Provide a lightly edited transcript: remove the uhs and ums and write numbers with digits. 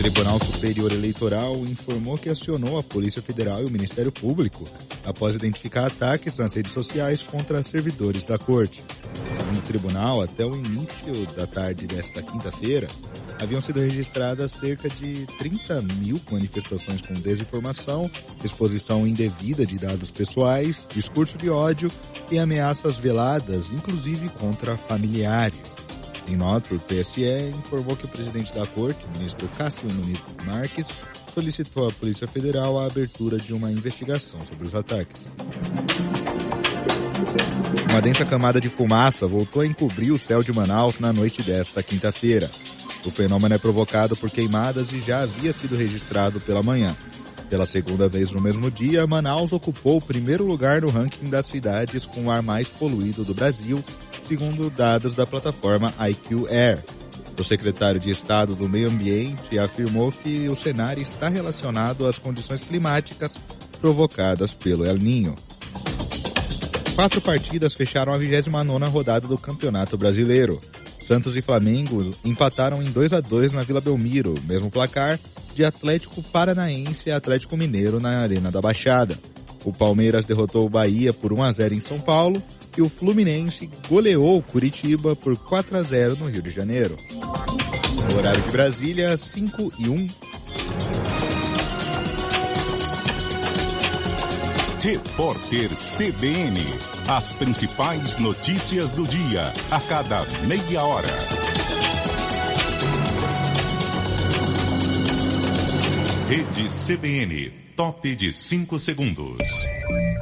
Tribunal Superior Eleitoral informou que acionou a Polícia Federal e o Ministério Público após identificar ataques nas redes sociais contra servidores da Corte. Segundo o tribunal, até o início da tarde desta quinta-feira, haviam sido registradas cerca de 30 mil manifestações com desinformação, exposição indevida de dados pessoais, discurso de ódio e ameaças veladas, inclusive contra familiares. Em nota, o TSE informou que o presidente da Corte, o ministro Cássio Nunes Marques, solicitou à Polícia Federal a abertura de uma investigação sobre os ataques. Uma densa camada de fumaça voltou a encobrir o céu de Manaus na noite desta quinta-feira. O fenômeno é provocado por queimadas e já havia sido registrado pela manhã. Pela segunda vez no mesmo dia, Manaus ocupou o primeiro lugar no ranking das cidades com o ar mais poluído do Brasil, segundo dados da plataforma IQ Air. O secretário de Estado do Meio Ambiente afirmou que o cenário está relacionado às condições climáticas provocadas pelo El Niño. 4 partidas fecharam a 29ª rodada do Campeonato Brasileiro. Santos e Flamengo empataram em 2-2 na Vila Belmiro, mesmo placar de Atlético Paranaense e Atlético Mineiro na Arena da Baixada. O Palmeiras derrotou o Bahia por 1-0 em São Paulo e o Fluminense goleou o Curitiba por 4-0 no Rio de Janeiro. No horário de Brasília, 5:01. Repórter CBN. As principais notícias do dia, a cada meia hora. Rede CBN, top de 5 segundos.